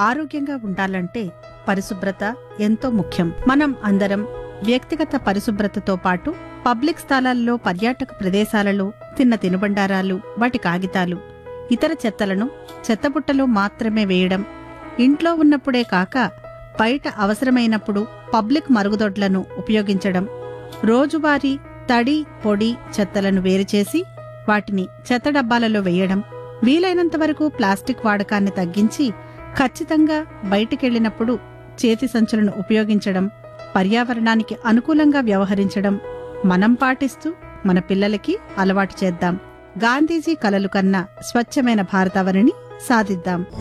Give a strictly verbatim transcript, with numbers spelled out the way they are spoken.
ఆరోగ్యంగా ఉండాలంటే పరిశుభ్రత ఎంతో ముఖ్యం. మనం అందరం వ్యక్తిగత పరిశుభ్రతతో పాటు పబ్లిక్ స్థలాల్లో, పర్యాటక ప్రదేశాలలో తిన్న తినుబండారాలు, వాటి కాగితాలు, ఇతర చెత్తలను చెత్తబుట్టలో మాత్రమే వేయడం, ఇంట్లో ఉన్నప్పుడే కాక బయట అవసరమైనప్పుడు పబ్లిక్ మరుగుదొడ్లను ఉపయోగించడం, రోజువారీ తడి, పొడి చెత్తలను వేరుచేసి వాటిని చెత్త డబ్బాలలో వేయడం, వీలైనంత వరకు ప్లాస్టిక్ వాడకాన్ని తగ్గించి ఖచ్చితంగా బయటికెళ్లినప్పుడు చేతి సంచులను ఉపయోగించడం, పర్యావరణానికి అనుకూలంగా వ్యవహరించడం మనం పాటిస్తూ మన పిల్లలకి అలవాటు చేద్దాం. గాంధీజీ కలలు కన్న స్వచ్ఛమైన భారతావనిని సాధిద్దాం.